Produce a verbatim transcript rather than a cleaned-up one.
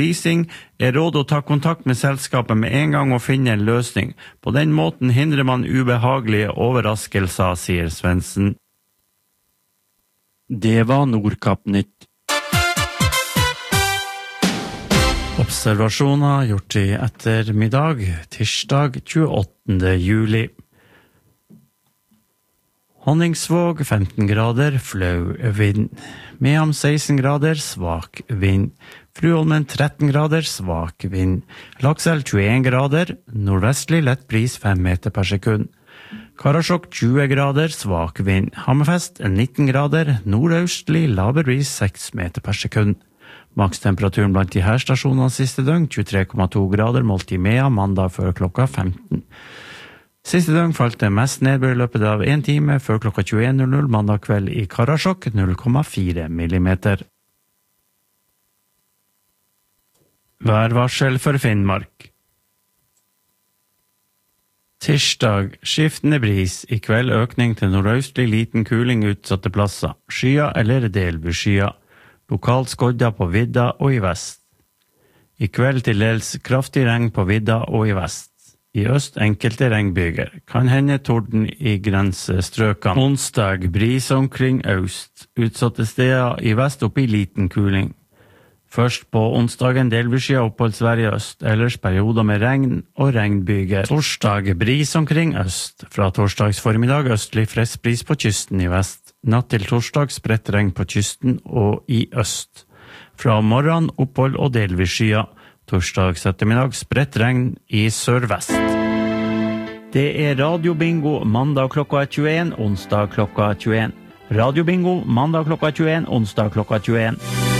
leasing er råd å ta kontakt med selskapet med en gang og finne en løsning. På den måten hindrer man ubehagelige overraskelser, sier Svendsen. Det var Nordkapp-nytt. Observasjoner gjort i ettermiddag, tirsdag tjueåttende juli. Honningsvåg femten grader, flau vind. Mehamn seksten grader, svak vind. Fluholmen tretten grader, svak vind. Lakselv tjueen grader, nordvestlig lett bris fem meter per sekund. Karasjok tjue grader, svak vind. Hammerfest nitten grader, nordøstlig laber bris seks meter per sekund. Makstemperaturen blant de her stasjonene siste døgn, tjuetre komma to grader, målt i Mea, mandag før klokka femten. Siste døgn falt det mest nedbør i løpet av en time før klokka tjueen null null mandag kveld i Karasjok, null komma fire millimeter. Værvarsel for Finnmark. Tirsdag, skiftende bris, i kveld økning til nordøstlig liten kuling utsatte plasser, skya eller delbeskya, lokalt skodda på vidda og i vest. I kveld til dels kraftig regn på vidda og i vest. I øst enkelte regnbyger, kan hende torden i grensestrøkene. Onsdag, bris omkring øst, utsatte steder i vest opp i liten kuling. Først på onsdagen delvis oppholdsvær i øst, ellers perioder med regn og regnbyger. Torsdag, bris omkring øst, fra torsdags formiddag østlig frisk bris på kysten i vest. Natt til torsdag spredt regn på kysten og i øst. Fra morgen opphold og delvis skya. Torsdags ettermiddag spredt regn i sørvest. Det er radiobingo mandag klokka tjueen, onsdag klokka tjueen. Radiobingo mandag klokka tjueen, onsdag klokka tjueen.